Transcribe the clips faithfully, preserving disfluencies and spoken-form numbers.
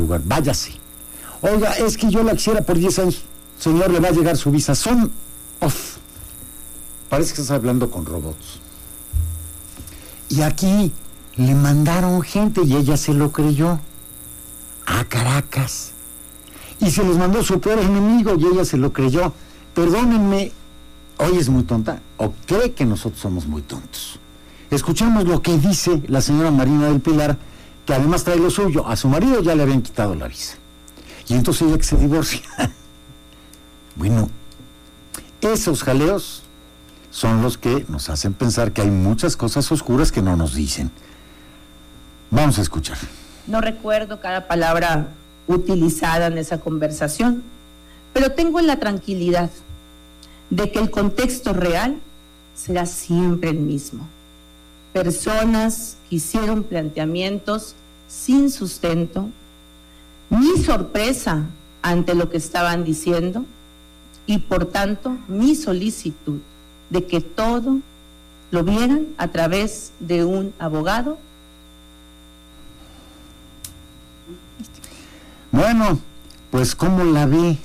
lugar, váyase. Oiga, es que yo la quisiera por diez años, señor, le va a llegar su visa. Son, uf, parece que estás hablando con robots. Y aquí le mandaron gente y ella se lo creyó, a Caracas. Y se les mandó su peor enemigo y ella se lo creyó. Perdónenme, hoy es muy tonta, o cree que nosotros somos muy tontos. Escuchamos lo que dice la señora Marina del Pilar, que además trae lo suyo. A su marido ya le habían quitado la visa. Y entonces ella que se divorcia. Bueno, esos jaleos son los que nos hacen pensar que hay muchas cosas oscuras que no nos dicen. Vamos a escuchar. No recuerdo cada palabra utilizada en esa conversación, pero tengo la tranquilidad de que el contexto real será siempre el mismo. Personas que hicieron planteamientos sin sustento, mi sorpresa ante lo que estaban diciendo y por tanto mi solicitud de que todo lo vieran a través de un abogado. Bueno, pues ¿cómo la ve?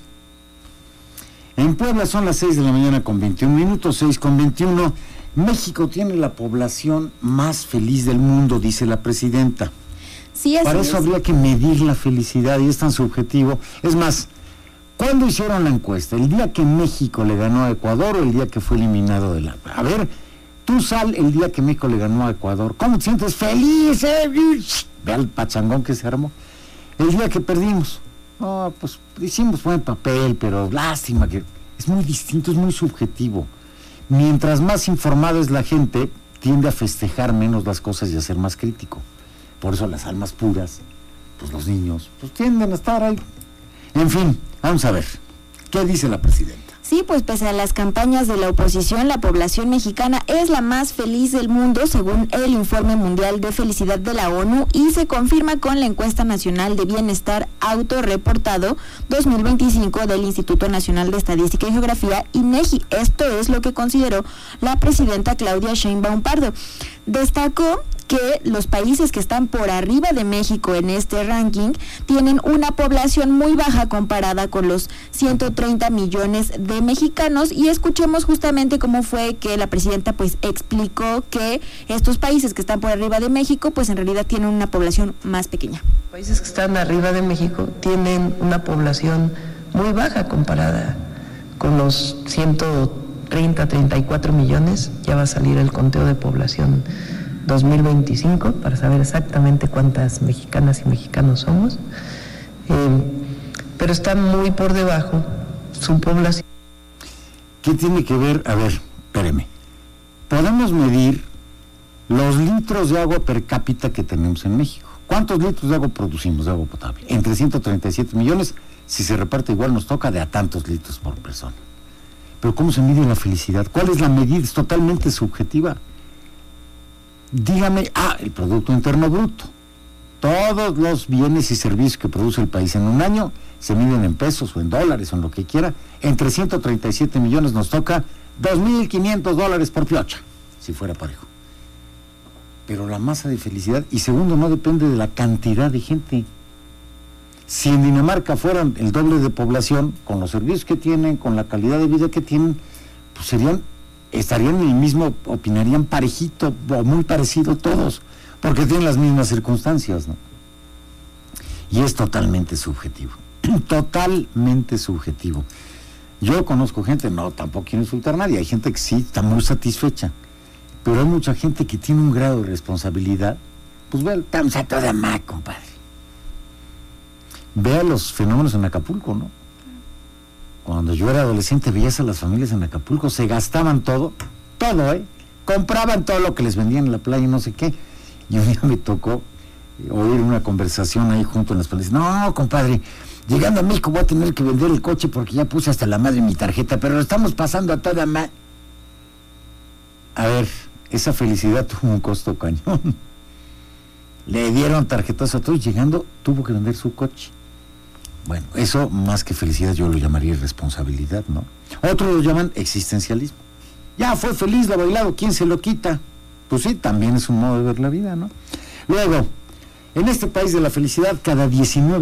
En Puebla son las seis de la mañana con veintiún minutos, seis con veintiuno. México tiene la población más feliz del mundo, dice la presidenta. Sí, así Para eso es. habría que medir la felicidad y es tan subjetivo. Es más, ¿cuándo hicieron la encuesta? ¿El día que México le ganó a Ecuador o el día que fue eliminado de la... A ver, tú sal el día que México le ganó a Ecuador. ¿Cómo te sientes feliz? Eh? Ve al pachangón que se armó. El día que perdimos. Oh, pues hicimos buen papel, pero lástima que... Es muy distinto, es muy subjetivo. Mientras más informada es la gente, tiende a festejar menos las cosas y a ser más crítico. Por eso las almas puras, pues los niños, pues tienden a estar ahí. En fin, vamos a ver, ¿qué dice la presidenta? Sí, pues pese a las campañas de la oposición, la población mexicana es la más feliz del mundo, según el Informe Mundial de Felicidad de la ONU, y se confirma con la Encuesta Nacional de Bienestar Autorreportado dos mil veinticinco del Instituto Nacional de Estadística y Geografía, INEGI. Esto es lo que consideró la presidenta Claudia Sheinbaum Pardo. Destacó que los países que están por arriba de México en este ranking tienen una población muy baja comparada con los ciento treinta millones de mexicanos, y escuchemos justamente cómo fue que la presidenta pues explicó que estos países que están por arriba de México pues en realidad tienen una población más pequeña. Países que están arriba de México tienen una población muy baja comparada con los ciento treinta, treinta y cuatro millones. Ya va a salir el conteo de población dos mil veinticinco para saber exactamente cuántas mexicanas y mexicanos somos, eh, pero está muy por debajo su población. ¿Qué tiene que ver? A ver, espéreme. Podemos medir los litros de agua per cápita que tenemos en México. ¿Cuántos litros de agua producimos de agua potable? Entre ciento treinta y siete millones, si se reparte igual nos toca de a tantos litros por persona. Pero ¿cómo se mide la felicidad? ¿Cuál es la medida? Es totalmente subjetiva. Dígame, ah, el Producto Interno Bruto. Todos los bienes y servicios que produce el país en un año se miden en pesos o en dólares o en lo que quiera. Entre ciento treinta y siete millones nos toca dos mil quinientos dólares por piocha, si fuera parejo. Pero la masa de felicidad, y segundo, no depende de la cantidad de gente. Si en Dinamarca fueran el doble de población, con los servicios que tienen, con la calidad de vida que tienen, pues serían... estarían en el mismo, opinarían parejito o muy parecido todos, porque tienen las mismas circunstancias, ¿no? Y es totalmente subjetivo, totalmente subjetivo. Yo conozco gente, no, tampoco quiero insultar a nadie, hay gente que sí está muy satisfecha, pero hay mucha gente que tiene un grado de responsabilidad, pues ve, estamos a toda más, compadre. Vea los fenómenos en Acapulco, ¿no? Cuando yo era adolescente veías a las familias en Acapulco, se gastaban todo, todo, ¿eh? Compraban todo lo que les vendían en la playa y no sé qué. Y un día me tocó oír una conversación ahí junto en las playas. No, compadre, llegando a México voy a tener que vender el coche porque ya puse hasta la madre mi tarjeta, pero lo estamos pasando a toda ma... A ver, esa felicidad tuvo un costo cañón. Le dieron tarjetazo a todos y llegando tuvo que vender su coche. Bueno, eso más que felicidad yo lo llamaría irresponsabilidad, ¿no? Otros lo llaman existencialismo. Ya fue feliz, lo bailado, ¿quién se lo quita? Pues sí, también es un modo de ver la vida, ¿no? Luego, en este país de la felicidad, cada diecinueve